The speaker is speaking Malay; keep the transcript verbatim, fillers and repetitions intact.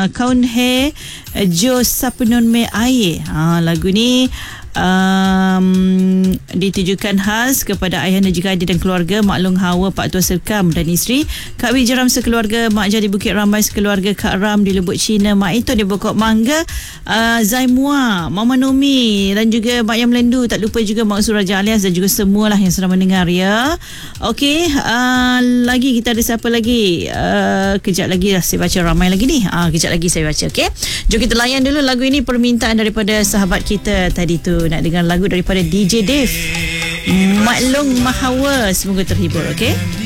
uh, Kaun He Jo Sapenon Me Air. Ha, lagu ni Um, ditujukan khas kepada ayahanda jika adik dan keluarga, Mak Long Hawa, Pak Tua Serkam dan isteri, Kak Wi Jeram sekeluarga, Mak Jadi Bukit Rambai sekeluarga, Kak Ram di Lubuk Cina, Mak Ito di Bokok Mangga, uh, Zaimua, Mama Nomi dan juga Mak Yang Melendu. Tak lupa juga Mak Suraja Alias dan juga semualah yang sedang mendengar ya. Okey, uh, lagi kita ada siapa lagi? Uh, kejap lagi lah saya baca ramai lagi ni. Uh, kejap lagi saya baca. Okey, jom kita layan dulu lagu ini, permintaan daripada sahabat kita tadi tu. Nak dengar lagu daripada D J Dave, Mak Long Mahawa. Semoga terhibur. Okey.